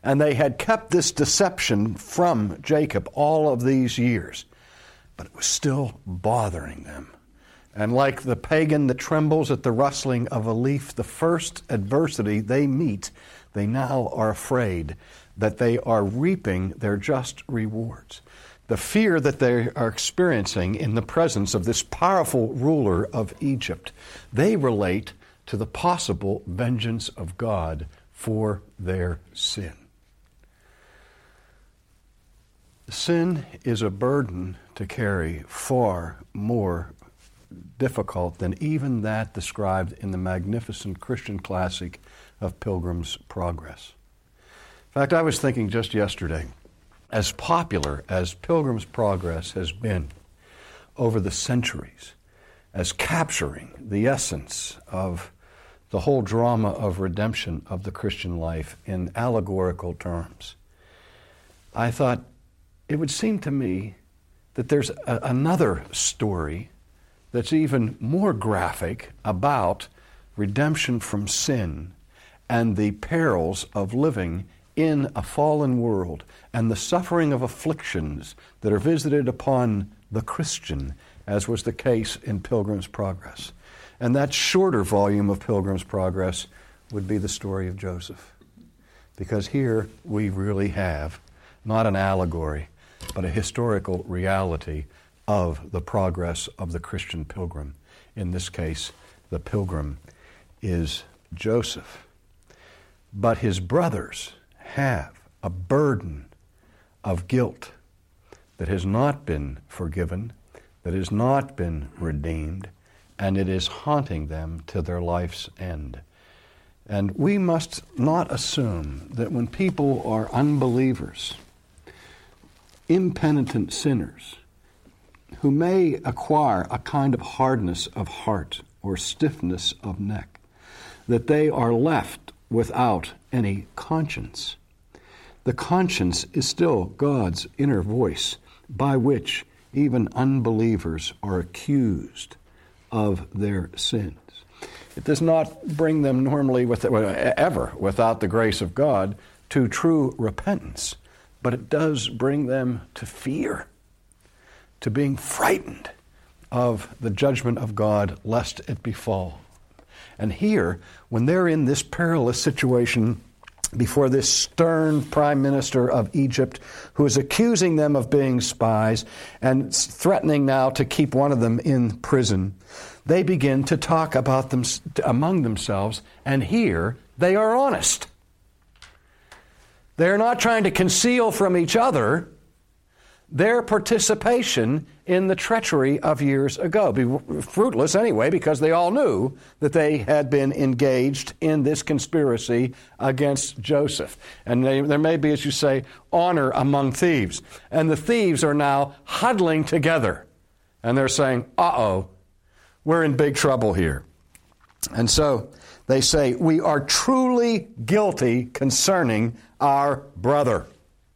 And they had kept this deception from Jacob all of these years. But it was still bothering them. And like the pagan that trembles at the rustling of a leaf, the first adversity they meet, they now are afraid that they are reaping their just rewards. The fear that they are experiencing in the presence of this powerful ruler of Egypt, they relate to the possible vengeance of God for their sin. Sin is a burden to carry far more difficult than even that described in the magnificent Christian classic of Pilgrim's Progress. In fact, I was thinking just yesterday, as popular as Pilgrim's Progress has been over the centuries, as capturing the essence of the whole drama of redemption of the Christian life in allegorical terms, I thought it would seem to me that there's another story that's even more graphic about redemption from sin and the perils of living in a fallen world and the suffering of afflictions that are visited upon the Christian, as was the case in Pilgrim's Progress. And that shorter volume of Pilgrim's Progress would be the story of Joseph. Because here we really have not an allegory, but a historical reality of the progress of the Christian pilgrim. In this case, the pilgrim is Joseph. But his brothers have a burden of guilt that has not been forgiven, that has not been redeemed, and it is haunting them to their life's end. And we must not assume that when people are unbelievers, impenitent sinners, who may acquire a kind of hardness of heart or stiffness of neck, that they are left without any conscience. The conscience is still God's inner voice by which even unbelievers are accused of their sins. It does not bring them normally, ever, without the grace of God, to true repentance, but it does bring them to fear, to being frightened of the judgment of God, lest it befall. And here, when they're in this perilous situation before this stern prime minister of Egypt, who is accusing them of being spies and threatening now to keep one of them in prison, they begin to talk about them among themselves, and here they are honest. They're not trying to conceal from each other their participation in the treachery of years ago. Be fruitless anyway, because they all knew that they had been engaged in this conspiracy against Joseph. And there may be, as you say, honor among thieves. And the thieves are now huddling together. And they're saying, uh-oh, we're in big trouble here. And so they say, we are truly guilty concerning our brother.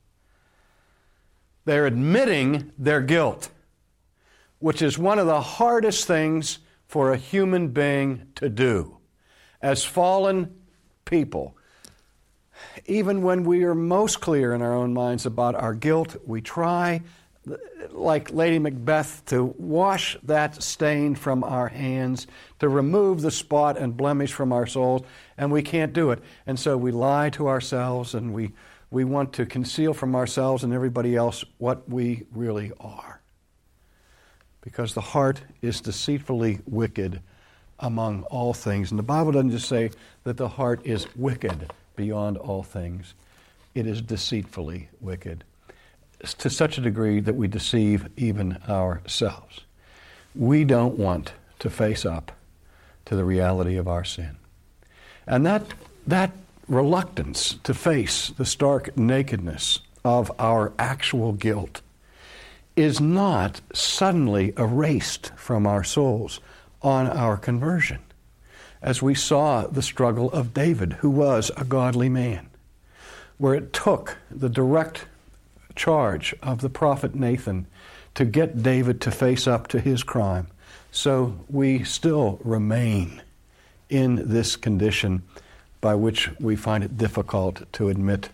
They're admitting their guilt, which is one of the hardest things for a human being to do. As fallen people, even when we are most clear in our own minds about our guilt, we try, like Lady Macbeth, to wash that stain from our hands, to remove the spot and blemish from our souls, and we can't do it. And so we lie to ourselves, and we want to conceal from ourselves and everybody else what we really are. Because the heart is deceitfully wicked among all things. And the Bible doesn't just say that the heart is wicked beyond all things. It is deceitfully wicked, to such a degree that we deceive even ourselves. We don't want to face up to the reality of our sin. And that reluctance to face the stark nakedness of our actual guilt is not suddenly erased from our souls on our conversion, as we saw the struggle of David, who was a godly man, where it took the direct charge of the prophet Nathan to get David to face up to his crime. So we still remain in this condition by which we find it difficult to admit